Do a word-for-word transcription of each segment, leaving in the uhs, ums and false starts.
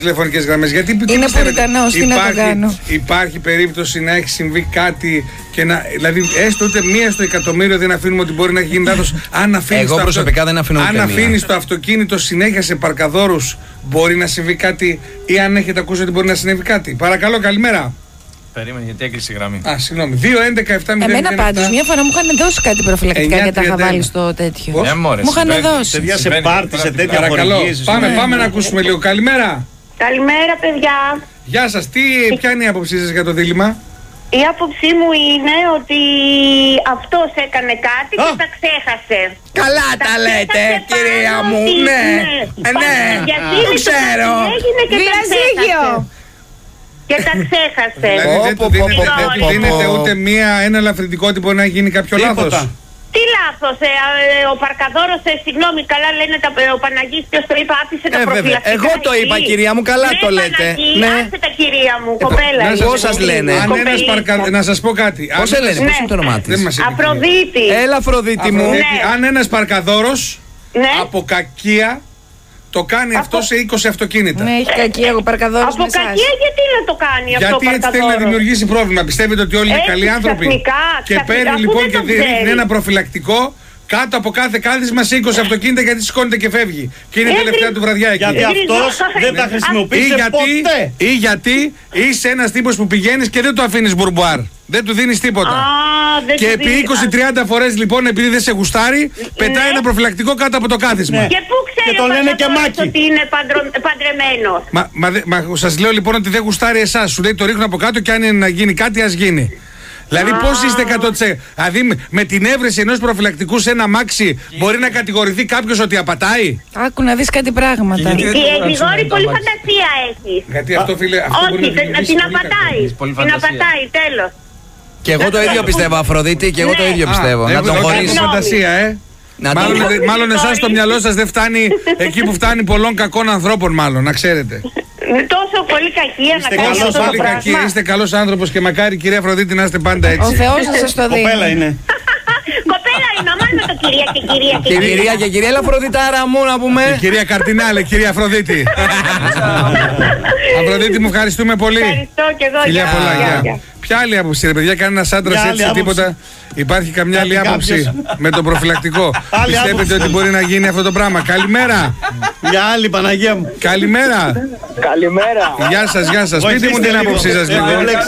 τηλεφωνικές γραμμές. Γιατί είναι πουριτανός, τι να το κάνω. Υπάρχει περίπτωση να έχει συμβεί κάτι και να. Δηλαδή, έστω ούτε μία στο εκατομμύριο δεν αφήνουμε ότι μπορεί να έχει γίνει λάθος. Αν αφήνεις Εγώ το προσωπικά αυτο... δεν αφήνω ούτε Αν μία. αφήνεις το αυτοκίνητο συνέχεια σε παρκαδόρους, μπορεί να συμβεί κάτι, ή αν έχετε ακούσει ότι μπορεί να συμβεί κάτι. Παρακαλώ, καλημέρα. Περίμενε, γιατί έκλεισε η γραμμή. Α, συγγνώμη. δύο έντεκα επτά μηδέν. Εμένα πάντως, μια φορά μου είχαν δώσει κάτι προφυλακτικά και τα είχα βάλει στο τέτοιο. Ε, μωρέ, μου είχαν δώσει. Παιδιά, σε πάρτι, σε τέτοια χορηγίες. Πάμε, ναι. πάμε να ακούσουμε λίγο. Καλημέρα. Καλημέρα, παιδιά. Γεια σας. Τι, ποια είναι η άποψή σας για το δίλημμα? Η άποψή μου είναι ότι αυτός έκανε κάτι και τα ξέχασε. Καλά τα, τα λέτε, κυρία μου. Ναι, ναι, ναι. Γιατί το ξέρω. Έγινε και τα ξέχασε. Και τα ξέχασε. Δηλαδή δεν του δίνετε, δεν του δίνετε ούτε μία, ένα ελαφρυντικό ότι μπορεί να γίνει κάποιο λάθος. Τι λάθος, ε, ε, ο παρκαδόρος, ε, συγγνώμη, καλά λένε τα, ε, ο Παναγής, ποιος το είπα, άφησε τα Ε, βέβαια. προφυλακτικά. Εγώ το είπα, εκεί. κυρία μου, καλά Ναι, το λέτε. Παναγή, Ναι. άσε τα, κυρία μου, κοπέλα. Να είναι. Πώς σας λένε? Αν ένας παρκα... Να σας πω κάτι. Πώς Αν- σε λένε, πώς Ναι. είναι το όνομά της? Δεν μας είπε. Αφροδίτη. Έλα, Αφροδίτη μου. Αφροδίτη, Ναι. αν ένας παρκαδόρος Ναι. από κακία το κάνει αυτό σε είκοσι αυτοκίνητα. Ναι, έχει κακία, εγώ παρκαδόρος Από με εσάς. κακία γιατί να το κάνει αυτό ο Γιατί έτσι θέλει να παρκαδόρος? δημιουργήσει πρόβλημα. Πιστεύετε ότι όλοι είναι Έτσι, καλοί άνθρωποι? ξαφνικά, Και ξαφνικά, παίρνει αφού λοιπόν δεν και το ρίχνει ξέρει. ένα προφυλακτικό κάτω από κάθε κάθισμα σε είκοσι αυτοκίνητα, γιατί σηκώνεται και φεύγει. Και είναι η Ε, τελευταία γρι- του βραδιά εκεί. Γιατί αυτός δεν τα Ή χρησιμοποίησε γιατί, ποτέ. ή γιατί είσαι ένας τύπος που πηγαίνεις και δεν του αφήνεις μπουρμπουάρ. Δεν του δίνεις τίποτα. Α, δεν Και του επί δίνει- είκοσι τριάντα φορές λοιπόν, επειδή δεν σε γουστάρει, πετάει ένα προφυλακτικό κάτω από το κάθισμα. Ναι. Και πού ξέρει Και το ο λένε και παρκαδόρος Μάκη. ότι είναι παντρο- παντρεμένος? Μα, μα, δε- μα σας λέω λοιπόν ότι δεν γουστάρει εσάς. Σου λέει το ρίχνω από κάτω και αν είναι να γίνει κάτι, ας γίνει. Δηλαδή πώς είστε εκατό τοις εκατό? Δηλαδή με- με την έβρεση ενός προφυλακτικού σε ένα αμάξι μπορεί να κατηγορηθεί κάποιος ότι απατάει? Άκου να δεις κάτι πράγματα. Και γιατί- Η Γρηγόρη πολύ φαντασία έχει. Γιατί αυτό φίλε, αυτό μπορεί Όχι, να θε- δημιουργήσει την πολύ κακό. απατάει. Πολύ Την φαντασία. απατάει, τέλος. Και εγώ το ίδιο πιστεύω, Αφροδίτη, και εγώ το Ναι. ίδιο πιστεύω. Α, Να έχω- τον έχω χωρίσει. φαντασία, ε. Να τον Μάλλον, χωρίσει. δε- μάλλον εσάς το μυαλό σας δεν φτάνει εκεί που φτάνει πολλών κακών ανθρώπων, μάλλον, να ξέρετε. Τόσο πολύ κακία να Είστε κάνει καλός αυτό το Πολύ κακή, πράγμα. είστε καλός άνθρωπος και μακάρι κυρία Αφροδίτη να είστε πάντα Ο έτσι. Θεός να σας το δίνει. Κοπέλα είναι. Κοπέλα είναι, αμάνω το κυρία και κυρία και Και κυρία. κυρία και κυρία, έλα, Αφροδιτάρα μου να πούμε. Κυρία Καρτινάλε, κυρία Αφροδίτη. Αφροδίτη, μου ευχαριστούμε πολύ. Ευχαριστώ και εγώ. Φιλιά Γεια, πολλά, γεια, γεια. γεια. Ποια άλλη άποψη, ρε παιδιά, κανένα άντρα Ποια έτσι άλλη τίποτα? Υπάρχει καμιά άλλη Κάτι άποψη κάποιος. με το προφυλακτικό? Άλλη Πιστεύετε άποψη. ότι μπορεί να γίνει αυτό το πράγμα? Καλημέρα. Για άλλη Παναγία μου. Καλημέρα. Καλημέρα. Γεια σας, γεια σας. Πείτε μου Βοηθήστε την λίγο. άποψή σας λίγο. Έχω μπλέξει.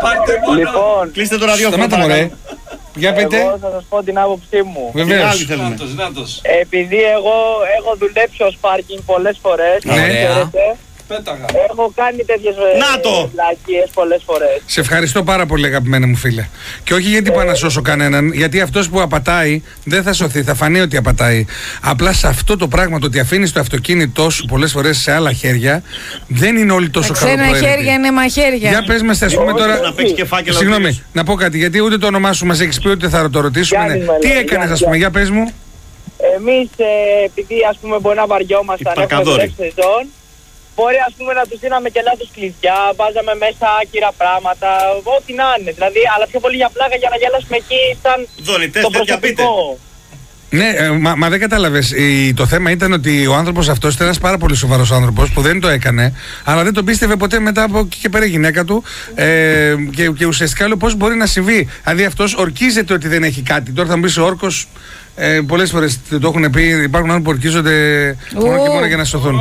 Λοιπόν, Κλείστε το ραδιόφωνο. Σταμάτα μωρέ. Για πείτε. εγώ θα σας πω την άποψή μου. Και Βεβαίως. άλλοι θέλουμε. Δυνάτος, δυνάτος. Επειδή εγώ έχω δουλέψει ως πάρκινγκ πολλές φορές, Ναι. ξέρετε, Πέταγα. έχω κάνει τέτοιες Να το! βλακίες πολλές φορές. Σε ευχαριστώ πάρα πολύ, αγαπημένα μου φίλε. Και όχι γιατί πάω να σώσω κανέναν, γιατί αυτός που απατάει δεν θα σωθεί, θα φανεί ότι απατάει. Απλά σε αυτό το πράγμα, το ότι αφήνεις το αυτοκίνητό σου πολλές φορές σε άλλα χέρια, δεν είναι όλοι τόσο Ξένα καλοπροαίρετοι. χέρια είναι μαχαίρια. Για πες μας, ας πούμε τώρα. Να παίξει και φάκελο. Συγγνώμη, να πω κάτι, γιατί ούτε το όνομά σου μας έχεις πει, ούτε θα το ρωτήσουμε. Γιάννη Ναι. με Τι λέει, έκανες, Γιάννη, ας πούμε, για πες μου. Εμείς, ε, επειδή ας πούμε μπορεί να βαριόμασταν, Οι έχουμε παρκαδόροι. δουλέψει σεζόν, μπορεί ας πούμε να τους δίναμε και λάθος κλειδιά, βάζαμε μέσα άκυρα πράγματα, ό,τι να είναι. Δηλαδή, αλλά πιο πολύ για πλάκα για να γελάσουμε εκεί ήταν Δονητές, το τέτοια πείτε. προσωπικό. Ναι, ε, μα, μα δεν κατάλαβες. Η- Το θέμα ήταν ότι ο άνθρωπος αυτός ήταν ένας πάρα πολύ σοβαρός άνθρωπος που δεν το έκανε, αλλά δεν τον πίστευε ποτέ μετά από εκεί και πέρα η γυναίκα του. Ε, και, και ουσιαστικά λέω πώς μπορεί να συμβεί. Δηλαδή αυτός ορκίζεται ότι δεν έχει κάτι. Τώρα θα μου πεις ο όρκος. Ε, πολλές φορές το έχουν πει, υπάρχουν άνθρωποι που ορκίζονται μόνο και μόνο για να σωθούν.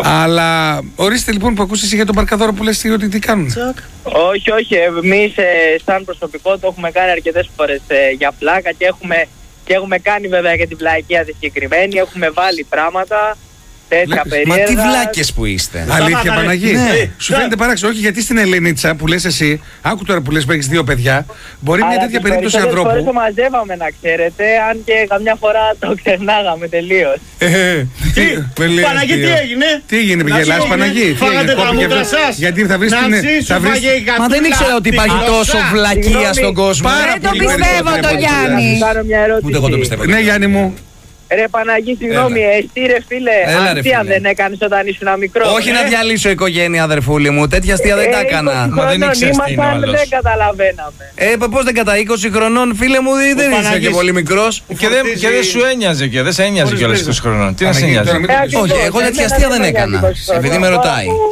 Αλλά ορίστε λοιπόν που ακούσεις για τον παρκαδόρο που λες ότι τι κάνουν. Όχι, όχι. Εμείς ε, σαν προσωπικό το έχουμε κάνει αρκετές φορές ε, για πλάκα και έχουμε, και έχουμε κάνει βέβαια και την πλακία τη συγκεκριμένη. Έχουμε βάλει πράγματα τέτοια Βλέπεις, Μα περίεργα. τι βλάκες που είστε. Αλήθεια, Σταμάτα, ρε. Παναγί. Ναι. Σου φαίνεται παράξενο, όχι γιατί στην Ελενίτσα που λες εσύ, άκου τώρα που λες που έχεις δύο παιδιά, μπορεί μια Αλλά τέτοια τις περίπτωση περισσότερες φορές ανθρώπου. το μαζεύαμε να ξέρετε, αν και καμιά φορά το ξεχνάγαμε τελείως. Ε, Τι, πολύ Παναγί, αστείο. τι έγινε? Τι έγινε, Να γελάς σου Παναγί? έγινε, Τι φάγατε έγινε, τα κόπηκε μούτρα αυτό? σας. Γιατί θα βρεις Να την. ψήσου, θα βρεις- φάγε η Μα δεν ήξερα ότι υπάρχει γατούλα, τόσο τη βλακεία γλώσσα. στον κόσμο. Πάρα Δεν το πολύ πιστεύω περισσότερο το από ό,τι Γιάννη. Να κάνω μια ερώτηση. Ούτε εγώ το πιστεύω. Ναι, Γιάννη μου. Ρε Παναγί, συγγνώμη, εσύ ρε φίλε, Έλα, ρε, αστεία φίλε. δεν έκανες όταν ήσουν μικρό. Όχι ε? να διαλύσω οικογένεια, αδερφούλη μου. Τέτοια αστεία δεν τα Ε, έκανα. είκοσι Μα δεν χρονών ήξερες τι είναι ο ήμασταν, άλλος. δεν καταλαβαίναμε. Ε, πώς δεν κατά είκοσι χρονών, φίλε μου, δεν δεν είσαι Παναγής. και πολύ μικρός. Και δεν, και δεν σου ένοιαζε και δεν σε ένοιαζε Χωρίς κιόλας πρίζα. είκοσι χρονών. Τι να σε Παναγί, τώρα ένοιαζε. μην το Ε, πεις. ακριβώς, Όχι, εγώ τέτοια εμένα αστεία δεν δεν με έκανα. νοιάζει είκοσι Επειδή με χρονών. ρωτάει.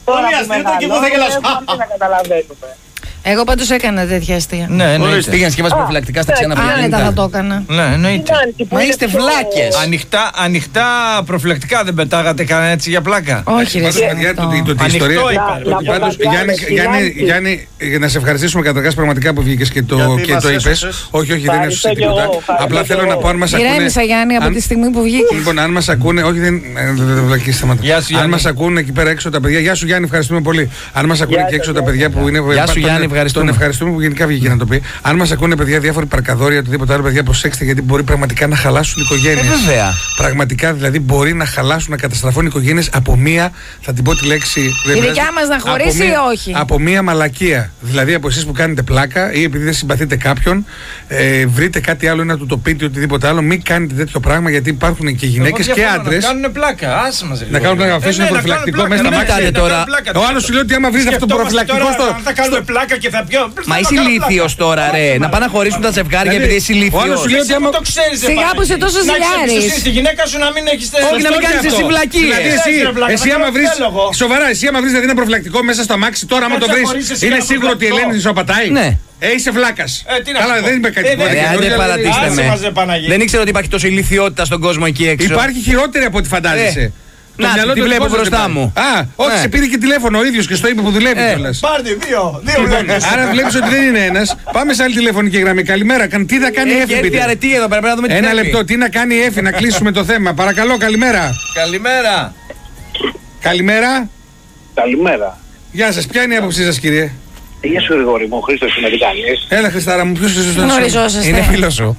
Τώρα Πολύ που αστείο και εγώ θα γελάσω. μεγαλώνουμε, τι να καταλαβαίνουμε. Εγώ πάντως έκανα τέτοια αστεία. Ναι, εννοείται. Πήγαινε και βάζει προφυλακτικά στα ξένα Άνετα παιδιά. θα το έκανα. Ναι, εννοείται. Μα είστε βλάκες. Ανοιχτά, ανοιχτά προφυλακτικά δεν πετάγατε κανένα έτσι για πλάκα. Όχι, ρε. Πάντως, εσύ, παιδιά, αυτό. το- το- το- η ιστορία. Ανοιχτό είπα. Να- να Πάντως, πω Γιάννη, κάτι άλλο, Γιάννη, Γιάννη. Γιάννη, για να σε ευχαριστήσουμε καταρχάς πραγματικά που βγήκες και το, Γιατί και μας το είπες. έσωσες. Όχι, όχι, δεν Ευχαριστώ έσωσε κι εγώ, τίποτα. ευχαριστώ Απλά κι θέλω εγώ. να πω αν μας ακούνε. Ηρέμησα, Γιάννη, από αν- τη στιγμή που βγήκε. Λοιπόν, αν μας ακούνε, όχι δεν. ε, Δεν δεν βλακείς, σταματά. Γεια σου, Αν Γιάννη. μας ακούνε εκεί πέρα έξω τα παιδιά. Γεια σου Γιάννη, ευχαριστούμε πολύ. Αν μας ακούνε Γεια και έξω σας, τα παιδιά που είναι. Γεια σου, τον- Γιάννη, ευχαριστούμε. Τον ευχαριστούμε που γενικά βγήκε να το πει. Αν μας ακούνε παιδιά διάφοροι παρκαδόρια, οτιδήποτε άλλο, παιδιά, προσέξτε γιατί μπορεί πραγματικά να χαλάσουν Ε, οικογένειες. βέβαια. Πραγματικά δηλαδή μπορεί να χαλάσουν, να καταστραφούν οικογένειες από μία, θα την πω τη λέξη. δεν Η πειράζει, δικιά μας να από χωρίσει μία- ή όχι? Από μία μαλακία. Δηλαδή από εσείς που κάνετε πλάκα ή επειδή δεν συμπαθείτε κάποιον, ε, βρείτε κάτι άλλο ή να του το πείτε οτιδήποτε άλλο. Μην κάνετε τέτοιο πράγμα γιατί υπάρχουν και γυναίκες και άντρες. Να κάνουν πλάκα, άσε μας. Να κάνουν πλάκα, αφήσουν προφυλακτικό μέσα στα μάτια. τώρα. Ο άλλος σου λέει ότι άμα βρεις αυτό το προφυλακτικό στο. Αν θα κάνουμε πλάκα και θα πιω. Μα είσαι ηλίθιος τώρα, ρε. Να πάνε να χωρίσουν τα ζευγάρια Δηλαδή, επειδή είσαι ο άλλος ηλίθιος. σου λέει ότι άμα. Το ξέρεις, ρε Σιγά Παναγία. που είσαι τόσο Να έχεις ζηλιάρης. εμπιστοσύνη στη γυναίκα σου να μην έχεις Όχι, να μην κάνεις εσύ βλακίες. Δηλαδή εσύ, Έτσι, ρε βλάκα, εσύ θα άμα κάνω βρεις, θέλω εγώ. σοβαρά, εσύ άμα βρεις δηλαδή ένα προφυλακτικό μέσα στο αμάξι, τώρα άμα το Κάτσε, βρεις, χωρίς εσύ είναι ένα σίγουρο ότι η προφυλακτικό. Ελένη σου απατάει. Ναι. Ε, είσαι βλάκας. Ε, τι να Καλά, σου πω. δεν είπε κάτι Ε, τέτοιο. δεν- Ρε, άντε Δηλαδή, παρατήστε άσε μας, ρε, με. Παναγία. Δεν ήξερα ότι υπάρχει τόσο ηλικιότητα στον κόσμο εκεί έξω. Υπάρχει χειρότερη από ό,τι φαντάζεσαι. Ε, να, τη του βλέπω δικό σας μπροστά δεν μου. πάει. Α, όχι, Ναι. σε πήρε και τηλέφωνο ο ίδιος και στο είπε που δουλεύει Ε, κιόλας. Πάρτε δύο. Δύο βλάκες. Άρα βλέπεις ότι δεν είναι ένας. Πάμε σε άλλη τηλεφωνική γραμμή. Καλημέρα. Καν- Τι θα κάνει η Έχει Εφη, έρθει πείτε. αρετή εδώ πέρα, πρέπει να δούμε τι Ένα θέλει. λεπτό. Τι να κάνει η Εφη, να κλείσουμε το θέμα. Παρακαλώ, καλημέρα. Καλημέρα. Καλημέρα. Καλημέρα. Γεια σας. Ποια είναι η άποψή σας, κύριε? Γεια σου Γρηγόρη μου, Χρήστος είμαι, τι κάνεις. Έλα, Χριστάρα μου, ποιος είσαι στο Γνωριζόσαστε. Είναι φίλος σου.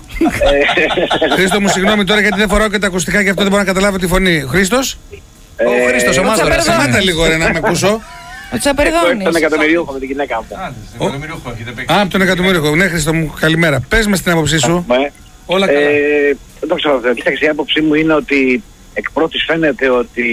Χρήστο μου, συγγνώμη τώρα γιατί δεν φοράω και τα ακουστικά και αυτό δεν μπορώ να καταλάβω τη φωνή. Χρήστος, Ο Χρήστος, ο ο Μάζορας. Τσαπερδόνης. σταμάτα λίγο ρε να με ακούσω. Ο Τον Τσαπερδόνης. εκατομμυρίουχο με την γυναίκα μου. Άντε, στην εκατομμυριούχο έχετε πει. Α, από τον εκατομμύριο. Ναι, Χρήστο μου, καλημέρα. Πες μας την άποψή σου. Ναι. Όλα καλά. Ε, δεν το ξέρω, κοιτάξτε, η άποψή μου είναι ότι εκ πρώτης φαίνεται ότι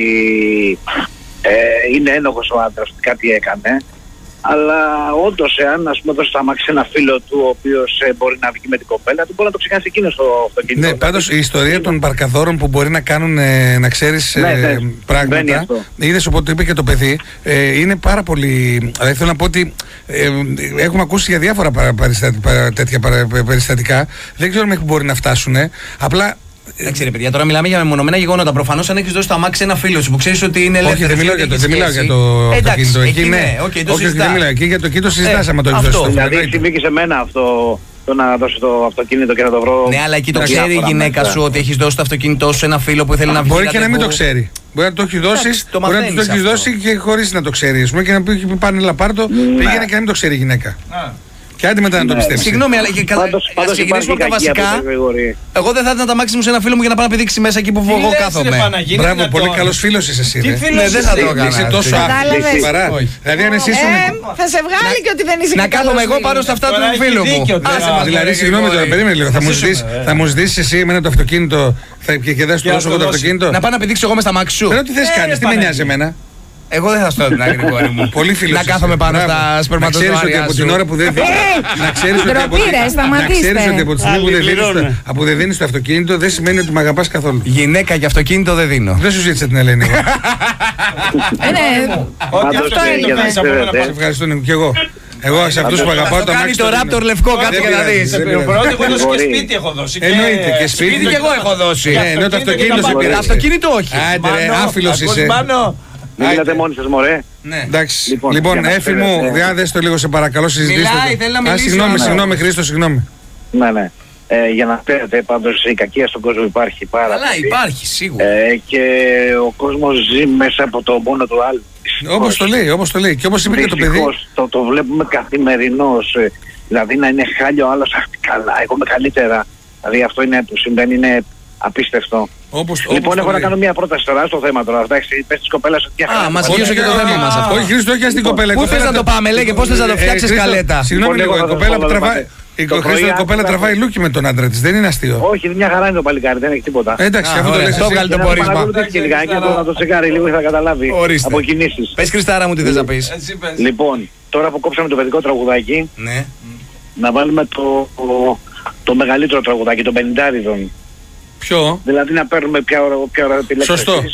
ε, είναι ένοχος ο άντρας, ότι κάτι έκανε. Αλλά όντως, εάν ας πούμε δώσει το αμάξι σε ένα φίλο του, ο οποίος ε, μπορεί να βγει με την κοπέλα του, μπορεί να το ξεχάσει εκείνο στο αυτοκίνητο. Ναι, πάντως η ιστορία των παρκαδόρων που μπορεί να κάνουν, ε, να ξέρεις, Ναι, ε, ναι, συμβαίνει πράγματα. αυτό. Είδες οπότε το είπε και το παιδί. Ε, είναι πάρα πολύ. Δηλαδή θέλω να πω ότι ε, έχουμε ακούσει για διάφορα παρα, παριστα, παρα, τέτοια παρα, περιστατικά. Δεν ξέρω μέχρι που μπορεί να φτάσουν. Απλά. Εντάξει, ρε παιδιά, τώρα μιλάμε για μεμονωμένα γεγονότα. Προφανώς, αν έχεις δώσει το αμάξι σε ένα φίλο σου που ξέρεις ότι είναι ελεύθερο. Όχι, δεν μιλάω για το, δεν μιλάω για το αυτοκίνητο. Εκεί ναι, οκ, το όχι, όχι, συζητά. δεν μιλάω. Εκεί για το εκεί το συζητάς Ε, άμα το έχεις αυτό. δώσει. στο Δηλαδή, αυτοκίνητο. συμβεί και σε μένα αυτό, το να δώσω το αυτοκίνητο και να το βρω. Ναι, αλλά εκεί το διάφορα ξέρει η γυναίκα μέσα. σου ότι έχεις δώσει το αυτοκίνητό σου σε ένα φίλο που ήθελε να βγει. Μπορεί και να μην το ραντεβού. ξέρει. Μπορεί να το έχει δώσει, Εντάξει, το μπορεί να του το μαθαίνεις έχει αυτό. δώσει και χωρίς να το ξέρει. ας πούμε, Και να πει πάνε λαπάρτο, πήγαινε και να μην το ξέρει η γυναίκα. Και άντε μετά να το πιστέψει. Συγγνώμη, αλλά και καλά. Πάντως, Ας πάντως ξεκινήσουμε υπάρχει από τα κακία από βασικά. το Γρηγόρη. Εγώ δεν θα έδινα τα μάξι μου σε ένα φίλο μου για να πάω να πηδήξει μέσα εκεί που εγώ κάθομαι. Μπράβο, πολύ καλό φίλο είσαι εσύ. Τι ρε. φίλος Ναι, δεν θα είσαι. το έκανα. Είσαι τόσο Κατάλαβες. άθλητος, παρά. Δηλαδή αν εσύ Ε, ήσουν. θα σε βγάλει και ότι δεν είσαι Να και κάθομαι καλός εγώ φίλος. πάνω στα αυτά του Τώρα έχει φίλου μου. δίκιο τώρα. Άσε μας, Δηλαδή, ρε, συγγνώμη τώρα, Γρηγόρη. περίμενε λίγο. Θα μου ζήσουμε, ζητήσεις- ε. Θα μου ζητήσει εσύ εμένα το αυτοκίνητο θα- και και δεν σου Και το να δώσω το εγώ το δώσει. αυτοκίνητο. Να πάω να πηδήξω εγώ με στα μάξι σου. Pero τι θες Ε, κάνεις, τι με Παναγία. νοιάζει εμένα. Εγώ δεν θα στο έδινα, Γρηγόρη μου. Πολύ φίλος. Να είσαι. κάθομαι πάνω Μπράβο. στα Να ξέρεις ότι σπερματοζωάρια από την σου. ώρα που δεν δίνεις. Να ξέρεις ότι από Ντροπή, τη- ρε, να σταματήστε. ξέρεις ότι από τη στιγμή που δεν Άλλοι δίνεις το- πληρώνουν. από που δεν δίνεις το αυτοκίνητο δεν σημαίνει ότι με αγαπάς καθόλου. Γυναίκα και αυτοκίνητο δεν δίνω. Δεν σου ζήτησα την Ελένη. εγώ. Ε, ναι. Ό,τι Πάντως, αυτό ε, είναι για το να κάνεις από μένα ξέρετε, Σε ευχαριστώ Νίκο, και εγώ. Εγώ σε αυτούς που αγαπάω Θα το κάνει αμάξι το το δίνω. Raptor λευκό, κάτσε Δεν και να πειράζει, δεις. δεν πειράζει. Πρώτα έχω δώσει και Γρηγόρη. σπίτι έχω δώσει. Εννοείται, και σπίτι. Σπίτι και εγώ έχω δώσει. Ναι, ενώ το αυτοκίνητο σε Γρηγόρη. πειράζει. Αυτοκίνητο όχι. Άντε ρε, άφιλος είσαι. Μην μιλάτε μόνοι σας, μωρέ. Ναι. Εντάξει. Λοιπόν, Λοιπόν, για να Έφη μου, ξέρετε. διά δες το λίγο σε παρακαλώ, συζητήστε. Μιλάει, το. θέλει να Α, μιλήσει, συγγνώμη, ναι. συγγνώμη, Χρήστο, συγγνώμη. Ναι, ναι. Ε, για να ξέρετε, πάντως η κακία στον κόσμο υπάρχει πάρα Καλά, πολύ. υπάρχει σίγουρα. Ε, και ο κόσμος ζει μέσα από το μόνο του άλλου. Όπως το λέει, όπως το λέει. Και όπως είπε και το παιδί. Δυστυχώς, το, το βλέπουμε καθημερινώς. ε, Δηλαδή να είναι χάλιο ο άλλος, αχ καλά, εγώ είμαι καλύτερα. Δηλαδή αυτό είναι, που συμβαίνει, είναι απίστευτο. Όπως, όπως Λοιπόν, το έχω να λέει. κάνω μια πρόταση τώρα στο θέμα τώρα. Εντάξει, πες της κοπέλας ότι Α, μας γύρωσε και το θέμα μας αυτό. Όχι, Χρήστο, όχι στην κοπέλα. η Πού κοπέλα θες να το πάμε, λέγε, πώς θες να το Ε, φτιάξεις Χρήστο, καλέτα. Συγγνώμη Λοιπόν, λίγο, η εγώ θα κοπέλα σας που πω, τραβάει. δηλαδή. Η Το κο- Χρήστο, η πρωί κοπέλα άκουσα- τραβάει λούκι με τον άντρα της, δεν είναι αστείο. Όχι, μια χαρά είναι το παλικάρι, δεν έχει τίποτα. Ε, Εντάξει, Α, αυτό το ωραία, λες το εσύ. βγάλε το Και να πόρισμα. παρακολουθήσει και λιγάκι, και το- να το τσεκάρει λίγο και θα καταλάβει Ορίστε. από κινήσεις. Πες Χριστάρα μου τι θες να πεις. Έτσι πες. Λοιπόν, τώρα που κόψαμε το παιδικό τραγουδάκι, Ναι. να βάλουμε το, το, το μεγαλύτερο τραγουδάκι, των πενηντάριδων. Ποιο? Δηλαδή να παίρνουμε ποια ώρα, ποια ώρα επιλέξετε Σωστό. εσείς.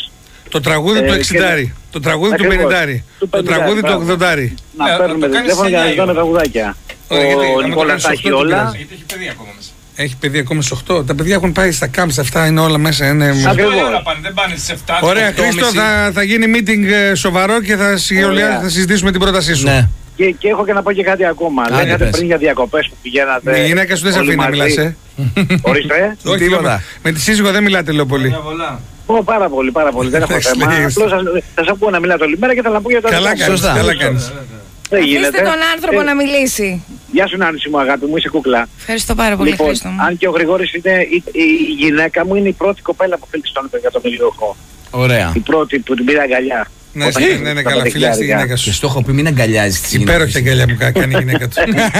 Το τραγούδι Ε, του και εξήντα, το τραγούδι του Ακριβώς. πενήντα, Του το πενήντα, τραγούδι του μπράβο. ογδόντα. Να Ε, παίρνουμε να το κάνεις τηλέφωνο για να εννιά ζητάμε η ώρα. τραγουδάκια. Ωραία, γιατί άμα Ο το Νικόλας κάνεις τα οκτώ, έχει τι όλα. πειράζει. Γιατί έχει παιδί ακόμα μέσα. Έχει παιδί ακόμα στις οκτώ. Τα παιδιά έχουν πάει στα κάμψα, αυτά είναι όλα μέσα. Είναι... Ακριβώς. Ωραία ώρα πάνε, δεν πάνε στις επτά. Ωραία, οκτώ και Χρήστο, μισή. θα, θα γίνει meeting ε, σοβαρό και θα, Ωραία. θα συζητήσουμε την πρότασή σου. Ναι. Και, και έχω και να πω και κάτι ακόμα. Άντε, Λέγατε πες. πριν για διακοπές που πηγαίνατε. Η γυναίκα σου δεν σε όλοι αφήνει να μαζί. μιλάς, ε. Ορίστε. Όχι, Τίποτα. με, με τη σύζυγο δεν μιλάτε, λέω πολύ. Μια βολά. Ω, πάρα πολύ, πάρα πολύ. Δεν έχω Εντάξει, θέμα. λέει. Απλώς σας- θα σας πω να μιλάτε όλη μέρα και θα να πω για το Καλά δικό μου. κάνεις, Σωστά. καλά κάνεις. Δεν Αφήστε γίνεται. τον άνθρωπο Ε, να μιλήσει. Γεια σου Νάνση μου, αγάπη μου, είσαι κούκλα. Ευχαριστώ πάρα πολύ, Λοιπόν, Χρήστο μου. αν και ο Γρηγόρης είναι η, η, η γυναίκα μου, είναι η πρώτη κοπέλα που φίλησε στον εκατομμυριούχο. Ωραία. Η πρώτη που την πήρε αγκαλιά. Ναι, Όταν ναι, ήμουν ναι, ναι, στα καλά, φιλιά στη πεντηκιάρικα. γυναίκα Και σου. στο έχω πει μην αγκαλιάζεις τις Υπέροχη γυναίκες. αγκαλιά που κα- κάνει η γυναίκα του.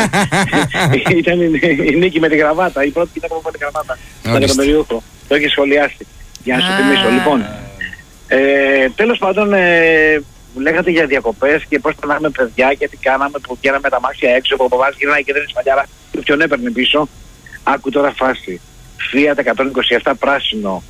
Ήταν η, η Νίκη με τη γραβάτα, η πρώτη γυναίκα που με τη γραβάτα. Στον Ορίστε. εκατομμυριούχο. Το έχει σχολιάσει. Για να σου Α. θυμίσω. Λοιπόν, ε, τέλος πάντων, ε, λέγατε για διακοπές και πώς περνάμε παιδιά και τι κάναμε που βγαίναμε τα μάξια έξω, που ο παπάς γυρνάει και δεν είναι σπαλιάρα και ποιον έπαιρνε πίσω. Άκου τώρα φάση. Fiat εκατόν είκοσι επτά πράσινο.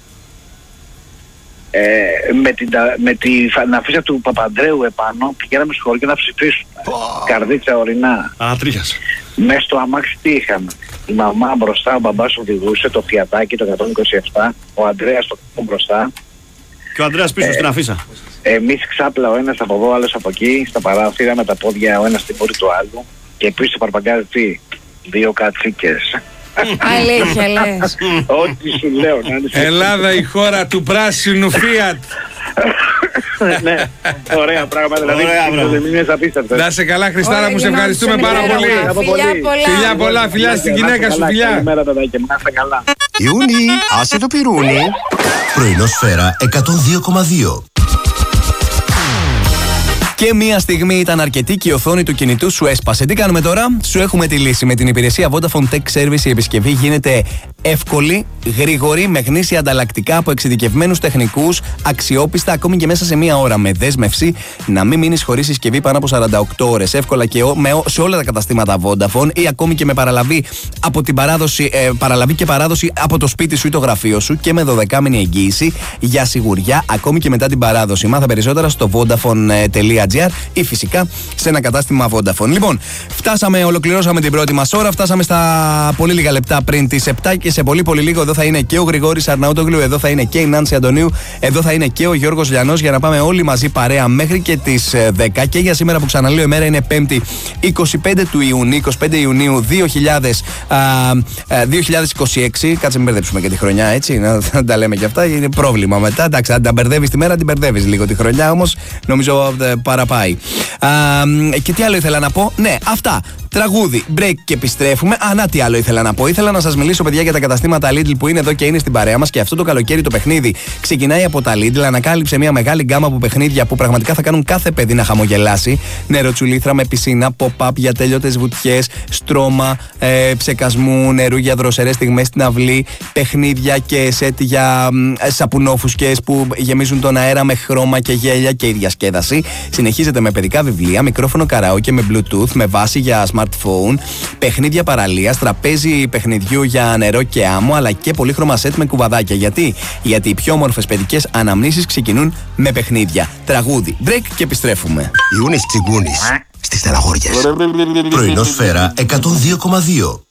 Ε, με, την, τα- με τη φαναφίσα του Παπαντρέου επάνω πηγαίναμε στο χωριό να ψηφίσουμε. Καρδίτσα ορεινά. Ανατρίχιας. Μέσα στο αμάξι τι είχαμε. Η μαμά μπροστά, ο μπαμπάς οδηγούσε το φιατάκι το εκατόν είκοσι επτά, ο Ανδρέας το κόμμα μπροστά. Και ο Ανδρέας πίσω στην αφίσα. Εμείς ξάπλα ο ένας από εδώ, ο άλλος από εκεί, στα παράθυρα με τα πόδια ο ένας στην πόρη του άλλου. Και πίσω στο παρπαγκάζι τι, δύο κατσίκες. Αλήθεια, λες. Ό,τι σου λέω. να είναι σε- Ελλάδα, η χώρα του πράσινου Fiat. Ναι, ωραία πράγματα. Δηλαδή, Ωραία, μπράβο. είναι απίστευτες. Να είσαι καλά, Χριστάρα Ωραία, μου, σε γεννά, ευχαριστούμε σε πάρα μέρα, πολύ. φιλιά πολύ. πολλά. Φιλιά πολλά, φιλιά στην γυναίκα σου, φιλιά. Καλημέρα παιδάκια, να είστε καλά. Ιούνι, άσε το πυρούνι. Πρωινόσφαιρα εκατόν δύο κόμμα δύο. Και μία στιγμή ήταν αρκετή και η οθόνη του κινητού σου έσπασε. Τι κάνουμε τώρα? Σου έχουμε τη λύση. Με την υπηρεσία Vodafone Tech Service η επισκευή γίνεται εύκολη, γρήγορη, με γνήσια ανταλλακτικά από εξειδικευμένους τεχνικούς, αξιόπιστα ακόμη και μέσα σε μία ώρα. Με δέσμευση να μην μείνεις χωρίς συσκευή πάνω από σαράντα οκτώ ώρες. Εύκολα και ο, με, σε όλα τα καταστήματα Vodafone ή ακόμη και με παραλαβή, από την παράδοση, ε, παραλαβή και παράδοση από το σπίτι σου ή το γραφείο σου και με δωδεκάμηνη εγγύηση για σιγουριά ακόμη και μετά την παράδοση. Μάθα περισσότερα στο vodafone τελεία gr ή φυσικά σε ένα κατάστημα Vodafone. Λοιπόν, φτάσαμε, ολοκληρώσαμε την πρώτη μας ώρα. Φτάσαμε στα πολύ λίγα λεπτά πριν τις επτά και σε πολύ πολύ λίγο εδώ θα είναι και ο Γρηγόρης Αρναούτογλου, εδώ θα είναι και η Νάνση Αντωνίου, εδώ θα είναι και ο Γιώργος Λιανός για να πάμε όλοι μαζί παρέα μέχρι και τις δέκα. Και για σήμερα που ξαναλέω, η μέρα είναι Πέμπτη είκοσι πέντε του Ιουνίου, είκοσι πέντε Ιουνίου δύο χιλιάδες είκοσι έξι. Κάτσε μην μπερδέψουμε και τη χρονιά, έτσι. Να, να τα λέμε και αυτά. Είναι πρόβλημα μετά. Εντάξει, αν τα μπερδεύει τη μέρα, την μπερδεύει λίγο τη χρονιά, όμως νομίζω ε, παραπάει. Α, και τι άλλο ήθελα να πω? Ναι, αυτά. Τραγούδι, break και επιστρέφουμε. Α, να τι άλλο ήθελα να πω. Ήθελα να σας μιλήσω, παιδιά, για τα καταστήματα Lidl που είναι εδώ και είναι στην παρέα μας. Και αυτό το καλοκαίρι το παιχνίδι ξεκινάει από τα Lidl. Ανακάλυψε μια μεγάλη γκάμα από παιχνίδια που πραγματικά θα κάνουν κάθε παιδί να χαμογελάσει. Νεροτσουλήθρα με πισίνα, pop-up για τέλειωτες βουτιές, στρώμα ε, ψεκασμού νερού για δροσερές στιγμές στην αυλή, παιχνίδια και σετ για ε, σαπουνόφουσκες που γεμίζουν τον αέρα με χρώμα και γέλια και η διασκέδαση. Συνεχίζεται με παιδικά βιβλία, μικρόφωνο καραόκε με Bluetooth, με βάση για smartphone, παιχνίδια παραλίας, τραπέζι παιχνιδιού για νερό και άμμο, αλλά και πολύχρωμα σετ με κουβαδάκια. Γιατί? Γιατί οι πιο όμορφες παιδικές αναμνήσεις ξεκινούν με παιχνίδια. Τραγούδι, break και επιστρέφουμε. Ιούνις Τσιγκούνης στις Στελαγόριες. Πρωινόσφαιρα εκατόν δύο κόμμα δύο.